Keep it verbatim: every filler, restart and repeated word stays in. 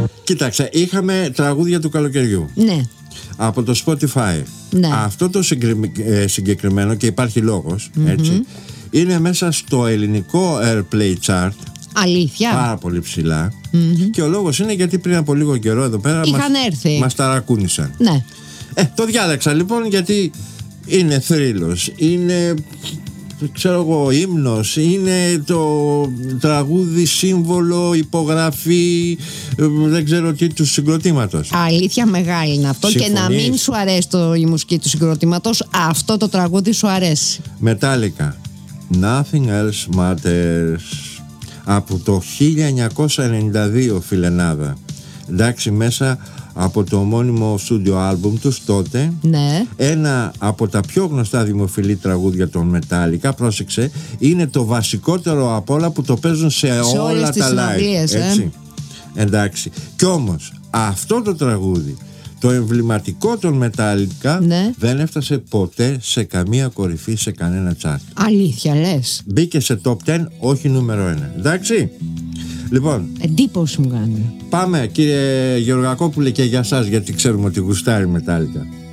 Κοίταξε, είχαμε τραγούδια του καλοκαιριού. Ναι. Από το Spotify. Ναι. Αυτό το συγκεκριμένο, και υπάρχει λόγος, mm-hmm. έτσι, είναι μέσα στο ελληνικό Airplay Chart. Αλήθεια. Πάρα πολύ ψηλά. Mm-hmm. Και ο λόγος είναι γιατί πριν από λίγο καιρό εδώ πέρα είχαν μας, έρθει. μας ταρακούνησαν. Ναι. Ε, το διάλεξα λοιπόν γιατί είναι θρύλος, είναι, ξέρω εγώ, ύμνος, είναι το τραγούδι σύμβολο, υπογραφή, δεν ξέρω τι, του συγκροτήματος. Αλήθεια μεγάλη είναι αυτό. Συμφωνείς? Και να μην σου αρέσει το, η μουσική του συγκροτήματος, αυτό το τραγούδι σου αρέσει. Metallica, Nothing Else Matters, από το χίλια εννιακόσια ενενήντα δύο, φιλενάδα. Εντάξει, μέσα από το ομώνυμο στούντιο άλμπουμ τους τότε. Ναι. Ένα από τα πιο γνωστά δημοφιλή τραγούδια των Metallica, πρόσεξε, είναι το βασικότερο από όλα που το παίζουν σε, σε όλα τα live, έτσι. Ε? Εντάξει. Κι όμως αυτό το τραγούδι, το εμβληματικό των Metallica, ναι, δεν έφτασε ποτέ σε καμία κορυφή, σε κανένα chart. Αλήθεια λες? Μπήκε σε top δέκα, όχι νούμερο ένα. Εντάξει. Λοιπόν, εντύπωση μου κάνει. Πάμε, κύριε Γεωργακόπουλε, και για σας, γιατί ξέρουμε ότι γουστάρει Metallica.